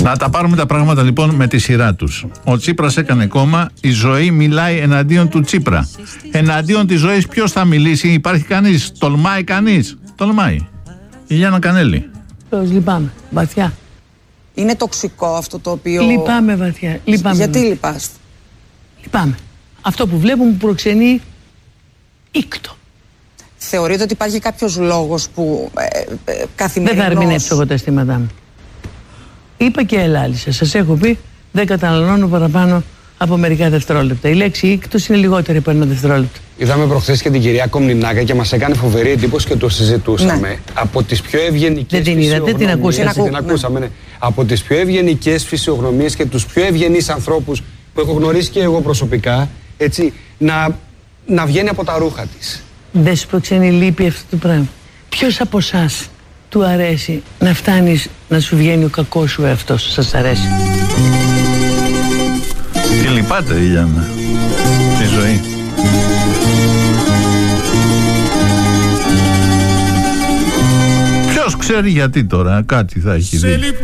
Να τα πάρουμε τα πράγματα λοιπόν με τη σειρά τους. Ο Τσίπρας έκανε κόμμα, η ζωή μιλάει εναντίον του Τσίπρα. Εναντίον της ζωής ποιος θα μιλήσει, υπάρχει κανείς, τολμάει κανείς? Τολμάει. Η Γιάννα Κανέλη. Λυπάμαι, βαθιά. Είναι τοξικό αυτό το οποίο... Λυπάμαι βαθιά. Λυπάμαι. Γιατί λυπάστε? Λυπάμαι. Αυτό που βλέπω μου προξενεί ήκτο. Θεωρείτε ότι υπάρχει κάποιος λόγος που καθημερινώς... Δεν θα ερμηνεύσω εγώ τα αισθήματά μου. Είπα και ελάλησα. Σας έχω πει, δεν καταναλώνω παραπάνω από μερικά δευτερόλεπτα. Η λέξη ήκτος είναι λιγότερη από ένα δευτερόλεπτο. Είδαμε προχθές και την κυρία Κομνηνάκα και μας έκανε φοβερή εντύπωση και το συζητούσαμε. Ναι. Από τις πιο ευγενικές φυσιογνωμίες. Δεν την ακούσατε. Την ακούσαμε, ναι. Από τις πιο ευγενικές φυσιογνωμίες και τους πιο ευγενείς ανθρώπους που έχω γνωρίσει και εγώ προσωπικά, έτσι, να βγαίνει από τα ρούχα της. Δεν σου προξενεί λύπη αυτό το πράγμα? Ποιος από εσάς του αρέσει να φτάνεις να σου βγαίνει ο κακός σου εαυτός? Σας αρέσει? Τι λυπάται η Γιάννα? Τη ζωή. Ποιος ξέρει γιατί τώρα, κάτι θα έχει δει.